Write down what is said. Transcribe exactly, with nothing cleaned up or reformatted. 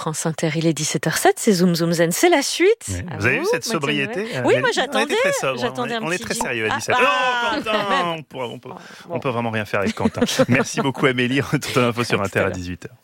France Inter, il est dix-sept heures zéro sept, c'est Zoom Zoom Zen, c'est la suite. Oui. Vous avez vu cette sobriété? Oui, moi j'attendais. On, très sobre, j'attendais on, est, un on est petit très jingle. sérieux à Ah, dix-sept. ah, Oh, Quentin, on peut, on, peut, on peut vraiment rien faire avec Quentin. Merci beaucoup Amélie, retour d'info sur Inter à dix-huit heures.